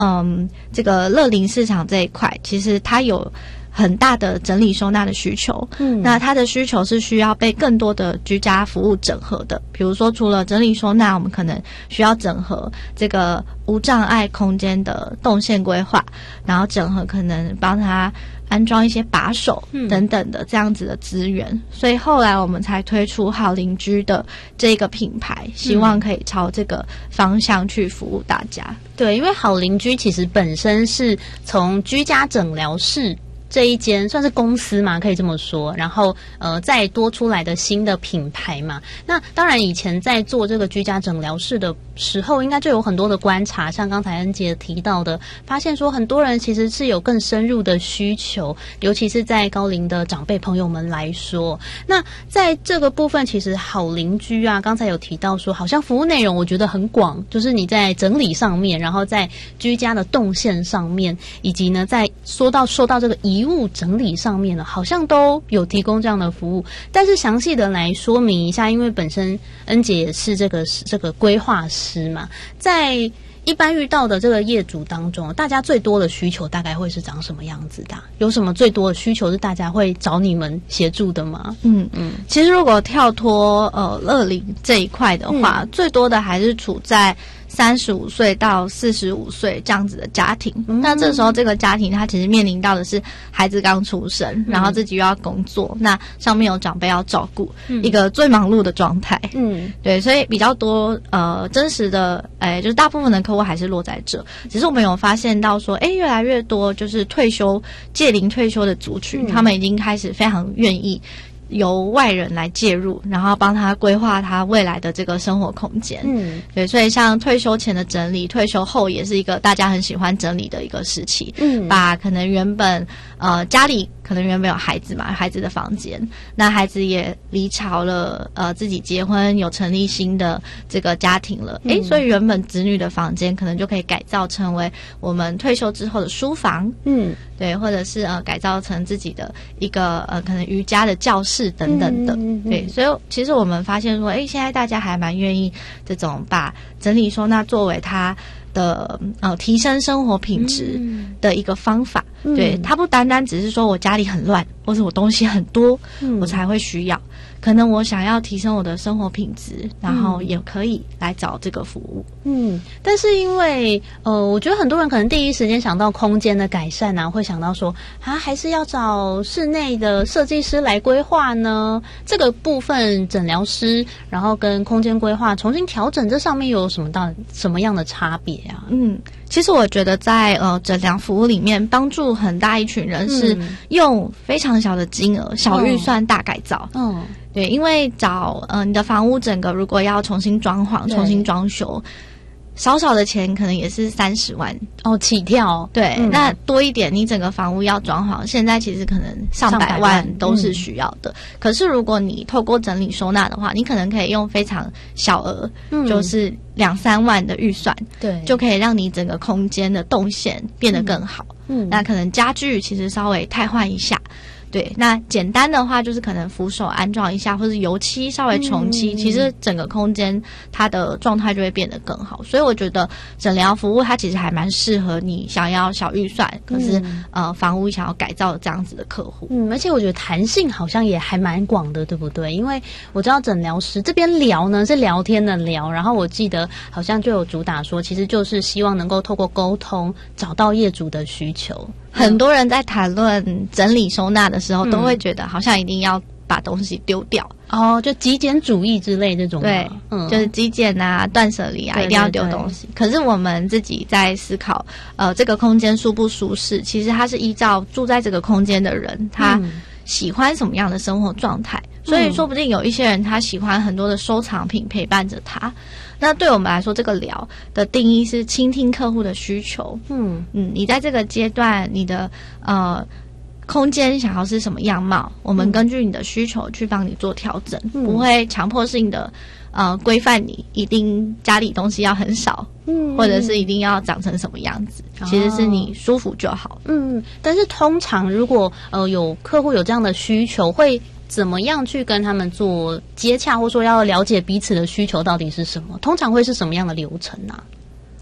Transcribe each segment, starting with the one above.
这个乐龄市场这一块，其实它有很大的整理收纳的需求，那它的需求是需要被更多的居家服务整合的。比如说，除了整理收纳，我们可能需要整合这个无障碍空间的动线规划，然后整合可能帮他安装一些把手等等的这样子的资源，所以后来我们才推出好邻居的这个品牌，希望可以朝这个方向去服务大家。 对，因为好邻居其实本身是从居家诊疗室这一间算是公司嘛，可以这么说，然后再多出来的新的品牌嘛。那当然以前在做这个居家诊疗室的时候，应该就有很多的观察，像刚才恩杰提到的，发现说很多人其实是有更深入的需求，尤其是在高龄的长辈朋友们来说。那在这个部分，其实好邻居啊，刚才有提到说好像服务内容我觉得很广，就是你在整理上面，然后在居家的动线上面，以及呢在说到这个遗物整理上面呢，好像都有提供这样的服务。但是详细的来说明一下，因为本身恩姐也是这个规划师嘛，在一般遇到的这个业主当中，大家最多的需求大概会是长什么样子的？有什么最多的需求是大家会找你们协助的吗？ 其实如果跳脱乐龄这一块的话，最多的还是处在35岁到45岁这样子的家庭。那这时候这个家庭他其实面临到的是孩子刚出生，然后自己又要工作，那上面有长辈要照顾，一个最忙碌的状态。对，所以比较多真实的就是大部分的客户还是落在这。只是我们有发现到说越来越多就是届龄退休的族群，他们已经开始非常愿意由外人来介入，然后帮他规划他未来的这个生活空间。对，所以像退休前的整理，退休后也是一个大家很喜欢整理的一个时期。把可能原本家里可能原本有孩子嘛，孩子的房间，那孩子也离巢了，自己结婚有成立新的这个家庭了，所以原本子女的房间可能就可以改造成为我们退休之后的书房。对，或者是改造成自己的一个可能瑜伽的教室等等的。对，所以其实我们发现说现在大家还蛮愿意这种把整理收纳作为他的提升生活品质的一个方法。对，它不单单只是说我家里很乱，或者我东西很多，我才会需要。可能我想要提升我的生活品质，然后也可以来找这个服务。 但是因为我觉得很多人可能第一时间想到空间的改善啊，会想到说还是要找室内的设计师来规划呢。这个部分诊疗师，然后跟空间规划重新调整，这上面有什么样的差别啊？ 其实我觉得在诊疗服务里面，帮助很大一群人是用非常小的金额、小预算大改造。对，因为找你的房屋整个如果要重新装潢、重新装修，少的钱可能也是30万起跳。 对，那多一点，你整个房屋要装潢，现在其实可能上百万都是需要的。可是如果你透过整理收纳的话，你可能可以用非常小额，就是2-3万的预算，对，就可以让你整个空间的动线变得更好。那可能家具其实稍微汰换一下。对，那简单的话就是可能扶手安装一下，或是油漆稍微重漆，其实整个空间它的状态就会变得更好。所以我觉得诊疗服务它其实还蛮适合你想要小预算，可是房屋想要改造这样子的客户。 而且我觉得弹性好像也还蛮广的，对不对？因为我知道诊疗师这边聊呢是聊天的聊，然后我记得好像就有主打说，其实就是希望能够透过沟通找到业主的需求。 很多人在谈论整理收纳的时候，都会觉得好像一定要把东西丢掉。 就极简主义之类这种。 对，就是极简啊、断舍离啊，一定要丢东西。可是我们自己在思考，这个空间舒不舒适，其实它是依照住在这个空间的人，他喜欢什么样的生活状态。所以说不定有一些人他喜欢很多的收藏品陪伴着他。那对我们来说，这个聊的定义是倾听客户的需求。你在这个阶段，你的空间想要是什么样貌，我们根据你的需求去帮你做调整，不会强迫性的规范你一定家里东西要很少，或者是一定要长成什么样子，其实是你舒服就好。 但是通常如果有客户有这样的需求，会怎么样去跟他们做接洽，或说要了解彼此的需求到底是什么？通常会是什么样的流程啊？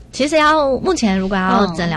其实目前如果要诊疗